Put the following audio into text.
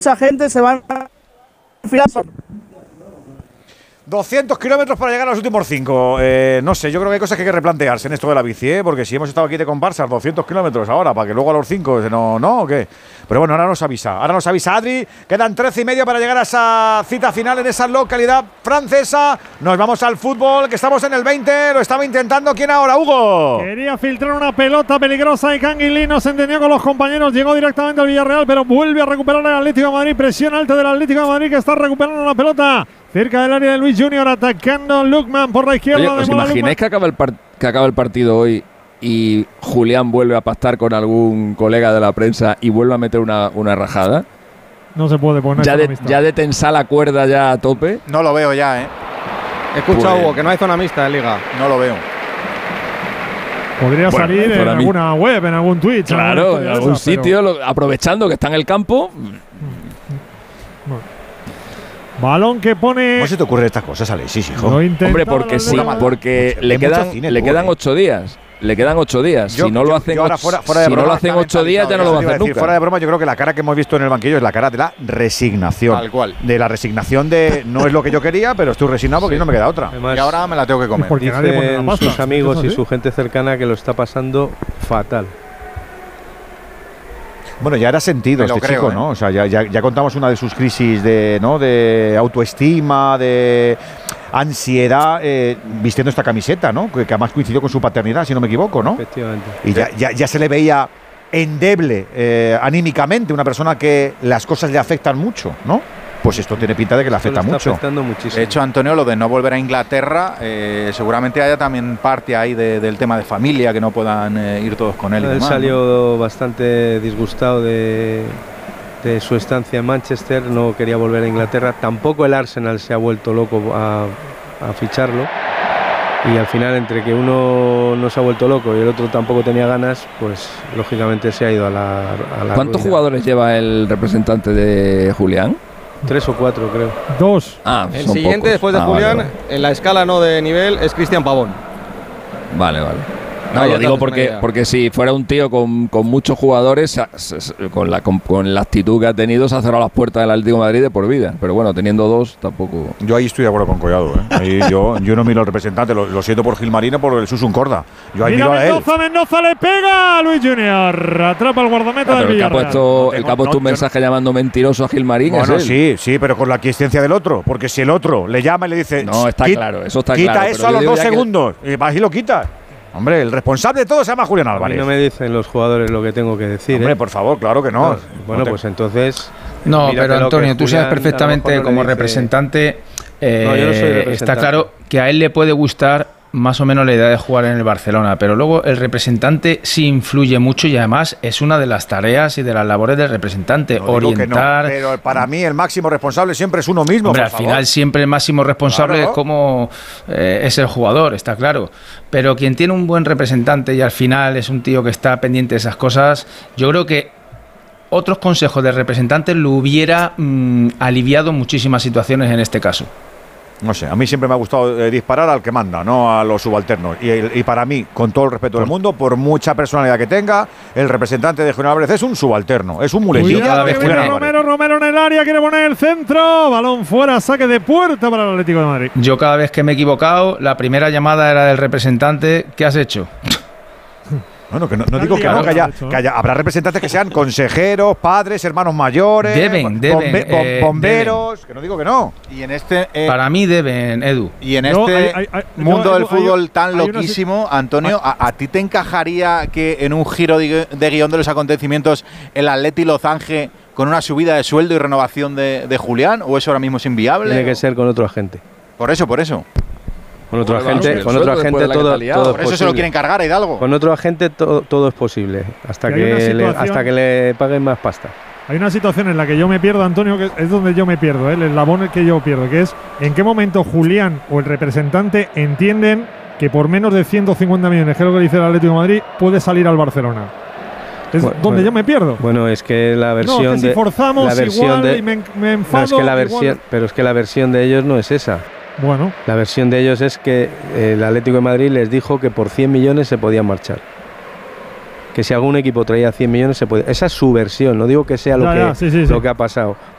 Mucha gente se va a enfilar. 200 kilómetros para llegar a los últimos 5. No sé, yo creo que hay cosas que hay que replantearse en esto de la bici, porque si hemos estado aquí de comparsas 200 kilómetros ahora, para que luego a los 5, ¿no? ¿O qué? Pero bueno, ahora nos avisa Adri. Quedan 13 y medio para llegar a esa cita final en esa localidad francesa. Nos vamos al fútbol, que estamos en el 20. Lo estaba intentando. ¿Quién ahora, Hugo? Quería filtrar una pelota peligrosa y Canguilí no se entendió con los compañeros. Llegó directamente al Villarreal, pero vuelve a recuperar el Atlético de Madrid. Presión alta del Atlético de Madrid, que está recuperando la pelota cerca del área de Luis Junior, atacando Lukman por la izquierda. Oye, ¿os imagináis que acaba el partido hoy y Julián vuelve a pactar con algún colega de la prensa y vuelve a meter una rajada? No se puede poner. Ya de tensar la cuerda ya a tope. No lo veo ya, He escuchado, Hugo, que no hay zona mixta en Liga. No lo veo. Podría salir en alguna web, en algún Twitch. Claro, en algún sitio, aprovechando que está en el campo. Balón que pone. ¿Cómo se te ocurren estas cosas, Alexis, hijo? Hombre, porque sí, porque le quedan 8 días. Le quedan 8 días. Si no lo hacen 8 días, ya no lo va a hacer nunca. Fuera de broma, yo creo que la cara que hemos visto en el banquillo es la cara de la resignación. Tal cual. De la resignación de no es lo que yo quería, pero estoy resignado porque no me queda otra. Además, y ahora me la tengo que comer. Porque dicen sus amigos y su gente cercana que lo está pasando fatal. Bueno, ya era sentido este chico, ¿no? O sea, ya contamos una de sus crisis de autoestima, de ansiedad, vistiendo esta camiseta, ¿no? Que además coincidió con su paternidad, si no me equivoco, ¿no? Efectivamente. Y ya se le veía endeble anímicamente, una persona que las cosas le afectan mucho, ¿no? Pues esto tiene pinta de que le afecta mucho. De hecho, Antonio, lo de no volver a Inglaterra, seguramente haya también parte ahí del tema de familia, que no puedan ir todos con él. Él salió bastante disgustado de su estancia en Manchester, no quería volver a Inglaterra. Tampoco el Arsenal se ha vuelto loco a ficharlo. Y al final, entre que uno no se ha vuelto loco y el otro tampoco tenía ganas, pues lógicamente se ha ido a la ¿Cuántos ruina. Jugadores lleva el representante de Julián? 3 o 4, creo. 2. El siguiente, pocos. Después de Julián, vale. En la escala no de nivel, es Cristian Pavón. Vale. No, lo digo porque si fuera un tío con muchos jugadores, con la actitud que ha tenido, se ha cerrado las puertas del Atlético de Madrid de por vida. Pero bueno, teniendo 2, tampoco. Yo ahí estoy de acuerdo con Collado. Ahí yo no miro al representante, lo siento por Gilmarino, por el Susun Corda. Yo ahí miro a él. Mendoza le pega a Luis Junior. Atrapa el guardameta del Villarreal. El que ha puesto un mensaje llamando mentiroso a Gilmarín. Bueno, es él. sí, pero con la aquiescencia del otro. Porque si el otro le llama y le dice. No, está claro, eso está quita claro. Quita eso a los 2 segundos. Y vas y lo quitas. Hombre, el responsable de todo se llama Julián Álvarez. No me dicen los jugadores lo que tengo que decir. Hombre, por favor, claro que no. Bueno, pues entonces. No, pero Antonio, tú sabes perfectamente como representante, yo no soy representante. Está claro que a él le puede gustar más o menos la idea de jugar en el Barcelona, pero luego el representante sí influye mucho y además es una de las tareas y de las labores del representante, no orientar. Pero para mí el máximo responsable siempre es uno mismo. Hombre, al final siempre el máximo responsable es como es el jugador, está claro. Pero quien tiene un buen representante y al final es un tío que está pendiente de esas cosas, yo creo que otros consejos del representante lo hubiera aliviado muchísimas situaciones en este caso. No sé, a mí siempre me ha gustado disparar al que manda, no a los subalternos. Y para mí, con todo el respeto del mundo, por mucha personalidad que tenga, el representante de Julián Álvarez es un subalterno, es un muletilla. Romero en el área, quiere poner el centro, balón fuera, saque de puerta para el Atlético de Madrid. Yo cada vez que me he equivocado, la primera llamada era del representante. ¿Qué has hecho? Bueno, que no digo que no, que haya, habrá representantes que sean consejeros, padres, hermanos mayores, bomberos, que no digo que no. Y en este para mí deben, Edu. Y en mundo del fútbol tan loquísimo, Antonio, ¿a ti te encajaría que en un giro de guión de los acontecimientos el Atleti lo zanje con una subida de sueldo y renovación de Julián? ¿O eso ahora mismo es inviable? Tiene que ser con otro agente. Por eso. Con otro agente todo es por eso se lo quieren cargar a Hidalgo. Con otro agente todo es posible, hasta que le paguen más pasta. Hay una situación en la que yo me pierdo, Antonio, que es donde yo me pierdo, el eslabón que yo pierdo, que es en qué momento Julián o el representante entienden que por menos de 150 millones, que es lo que dice el Atlético de Madrid, puede salir al Barcelona. Es donde yo me pierdo. Bueno, es que la versión no, que si forzamos igual y me enfado. Pero es que la versión de ellos no es esa. Bueno. La versión de ellos es que el Atlético de Madrid les dijo que por 100 millones se podían marchar. Que si algún equipo traía 100 millones se podía. Esa es su versión, no digo que sea lo que ha pasado.